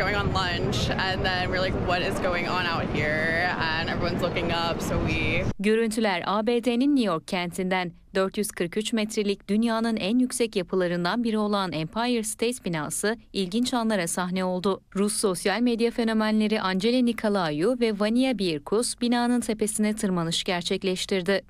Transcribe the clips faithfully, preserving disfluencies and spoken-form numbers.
going on lunch, and then we're like, what is going on out here? And everyone's looking up, so we... Görüntüler A B D'nin New York kentinden. dört yüz kırk üç metrelik dünyanın en yüksek yapılarından biri olan Empire State binası ilginç anlara sahne oldu. Rus sosyal medya fenomenleri Angela Nicolaou ve Vania Birkus binanın tepesine tırmanış gerçekleştirdi.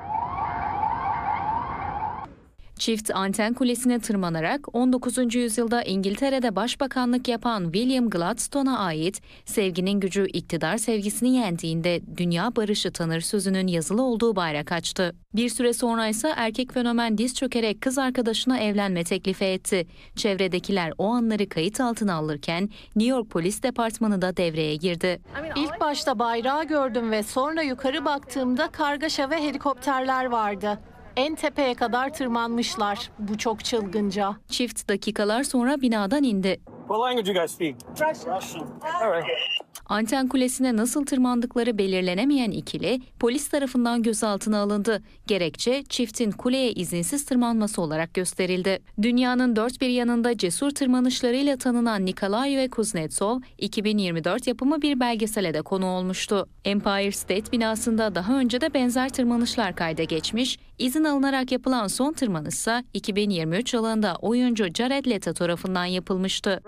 Çift anten kulesine tırmanarak on dokuzuncu yüzyılda İngiltere'de başbakanlık yapan William Gladstone'a ait "Sevginin gücü iktidar sevgisini yendiğinde dünya barışı tanır" sözünün yazılı olduğu bayrak açtı. Bir süre sonra ise erkek fenomen diz çökerek kız arkadaşına evlenme teklifi etti. Çevredekiler o anları kayıt altına alırken New York Polis Departmanı da devreye girdi. İlk başta bayrağı gördüm ve sonra yukarı baktığımda kargaşa ve helikopterler vardı. En tepeye kadar tırmanmışlar. Bu çok çılgınca. Çift dakikalar sonra binadan indi. What language you guys speak? Russian. All right. Anten kulesine nasıl tırmandıkları belirlenemeyen ikili polis tarafından gözaltına alındı. Gerekçe çiftin kuleye izinsiz tırmanması olarak gösterildi. Dünyanın dört bir yanında cesur tırmanışlarıyla tanınan Nikolaou ve Kuznetsov, iki bin yirmi dört yapımı bir belgesele de konu olmuştu. Empire State binasında daha önce de benzer tırmanışlar kayda geçmiş, izin alınarak yapılan son tırmanışsa iki bin yirmi üç yılında oyuncu Jared Leto tarafından yapılmıştı.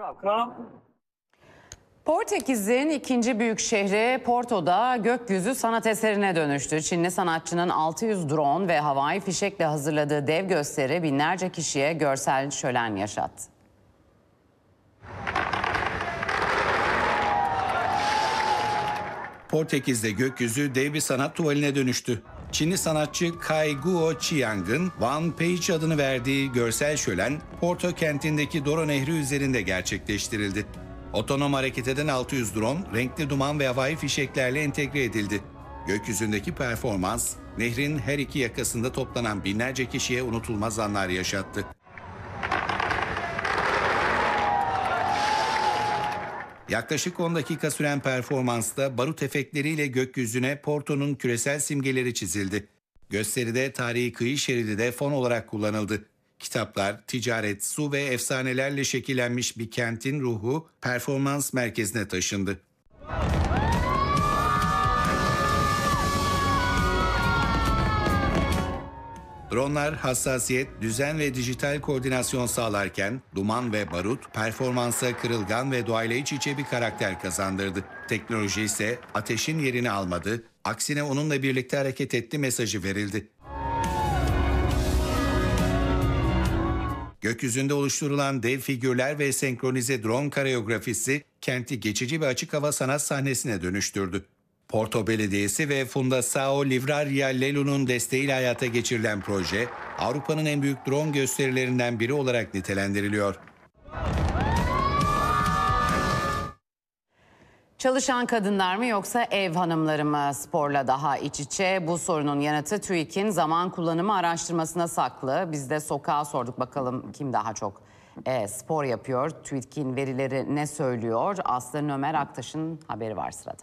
Portekiz'in ikinci büyük şehri Porto'da gökyüzü sanat eserine dönüştü. Çinli sanatçının altı yüz drone ve havai fişekle hazırladığı dev gösteri binlerce kişiye görsel şölen yaşattı. Portekiz'de gökyüzü dev bir sanat tuvaline dönüştü. Çinli sanatçı Cai Guo Chiang'ın One Page adını verdiği görsel şölen Porto kentindeki Douro Nehri üzerinde gerçekleştirildi. Otonom hareket eden altı yüz drone, renkli duman ve havai fişeklerle entegre edildi. Gökyüzündeki performans, nehrin her iki yakasında toplanan binlerce kişiye unutulmaz anlar yaşattı. Yaklaşık on dakika süren performansta barut efektleriyle gökyüzüne Porto'nun küresel simgeleri çizildi. Gösteride tarihi kıyı şeridi de fon olarak kullanıldı. Kitaplar, ticaret, su ve efsanelerle şekillenmiş bir kentin ruhu performans merkezine taşındı. Dronlar hassasiyet, düzen ve dijital koordinasyon sağlarken duman ve barut performansa kırılgan ve doğayla iç içe bir karakter kazandırdı. Teknoloji ise ateşin yerini almadı, aksine onunla birlikte hareket etti mesajı verildi. Gökyüzünde oluşturulan dev figürler ve senkronize drone koreografisi kenti geçici bir açık hava sanat sahnesine dönüştürdü. Porto Belediyesi ve Fundação Livraria Lelu'nun desteğiyle hayata geçirilen proje, Avrupa'nın en büyük drone gösterilerinden biri olarak nitelendiriliyor. Çalışan kadınlar mı yoksa ev hanımları mı sporla daha iç içe? Bu sorunun yanıtı TÜİK'in zaman kullanımı araştırmasına saklı. Biz de sokağa sorduk, bakalım kim daha çok e, spor yapıyor? TÜİK'in verileri ne söylüyor? Aslı Ömer Aktaş'ın haberi var sırada.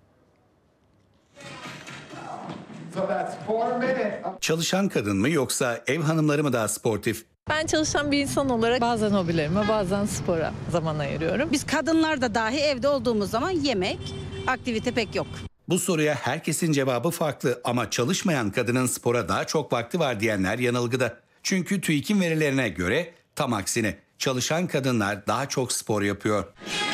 Çalışan kadın mı yoksa ev hanımları mı daha sportif? Ben çalışan bir insan olarak bazen hobilerime, bazen spora zaman ayırıyorum. Biz kadınlar da dahi evde olduğumuz zaman yemek, aktivite pek yok. Bu soruya herkesin cevabı farklı ama çalışmayan kadının spora daha çok vakti var diyenler yanılgıda. Çünkü TÜİK'in verilerine göre tam aksine çalışan kadınlar daha çok spor yapıyor.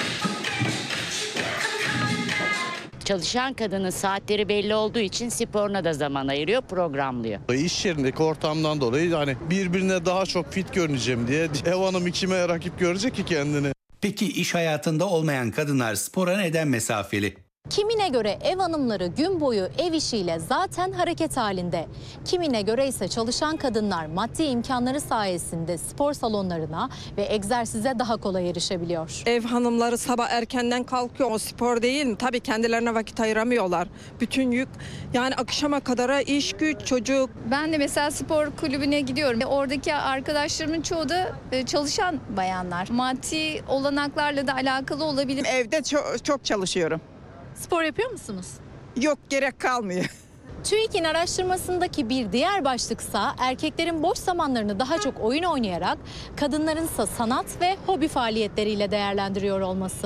Çalışan kadının saatleri belli olduğu için sporuna da zaman ayırıyor, programlıyor. İş yerindeki ortamdan dolayı hani birbirine daha çok fit görüneceğim diye ev hanımı kime rakip görecek ki kendini? Peki iş hayatında olmayan kadınlar spora neden mesafeli? Kimine göre ev hanımları gün boyu ev işiyle zaten hareket halinde. Kimine göre ise çalışan kadınlar maddi imkanları sayesinde spor salonlarına ve egzersize daha kolay erişebiliyor. Ev hanımları sabah erkenden kalkıyor. O spor değil mi? Tabii kendilerine vakit ayıramıyorlar. Bütün yük yani akşama kadar iş güç, çocuk. Ben de mesela spor kulübüne gidiyorum. Oradaki arkadaşlarımın çoğu da çalışan bayanlar. Maddi olanaklarla da alakalı olabilir. Evde çok, çok çalışıyorum. Spor yapıyor musunuz? Yok, gerek kalmıyor. TÜİK'in araştırmasındaki bir diğer başlıksa erkeklerin boş zamanlarını daha çok oyun oynayarak, kadınlarınsa sanat ve hobi faaliyetleriyle değerlendiriyor olması.